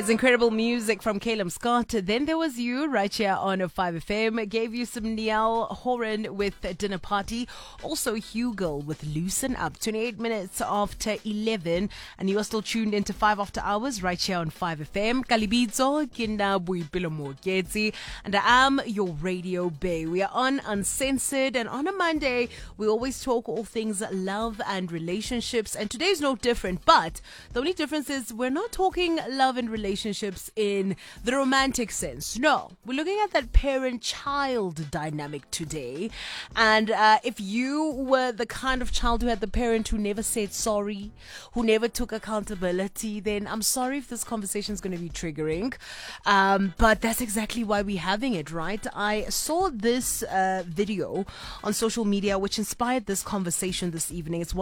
It's incredible music from Caleb Scott. Then there was you right here on 5FM. Gave you some Niall Horan with Dinner Party. Also Hugo with Loosen Up. 28 minutes after 11. And you are still tuned into 5 After Hours right here on 5FM. Kalibitso, Kinda Buipilo Moketsi. And I am your Radio Bay. We are on Uncensored. And on a Monday, we always talk all things love and relationships. And today's no different. But the only difference is we're not talking love and relationships in the romantic sense. No, we're looking at that parent-child dynamic today. And if you were the kind of child who had the parent who never said sorry, who never took accountability, then I'm sorry if this conversation is going to be triggering. But that's exactly why we're having it, right? I saw this video on social media which inspired this conversation this evening. It's